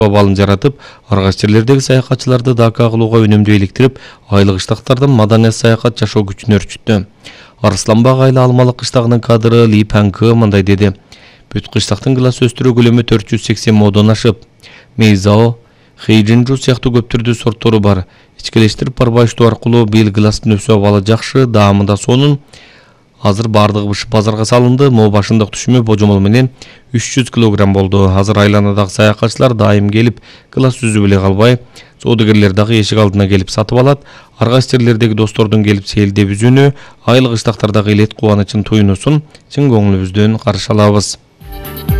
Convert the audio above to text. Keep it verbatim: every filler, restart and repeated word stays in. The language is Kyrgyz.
абалын жаратып, аргаш жерлердеги саякатчыларды дака кылууга өнүмдүү иликтирип, айлык кыштактардан маданият саякат жашоо күчүн өрчүттү. Арысланбак айыл Алмалык кыштагынын кадыры Ли Панкы мындай деди. Бүт кыштактын кылас өстүрүү көлөмү төрт жүз сексен модон ашып. Мейзао, Хейжинжу сыяктуу көп түрдүү сорттору бар. Ичкелештирип барбаштоо аркылуу быйыл кыластын өсүү абалы жакшы, даамы да сонун. Азыр бардыгы бышып базарга салынды. Мо башындык түшүмү божомол менен үч жүз килограмм болду. Азыр айланадагы саякатчылар дайым келип, кылас үзүп эле калбай, соодагерлер дагы эшик алдына келип сатып алат. Аргас жерлердеги достордун келип сейилдеп үзүүнү, айлык кыштактардагы илет кубанычын туюнусун чын көңүлүбүздөн каршы алабыз.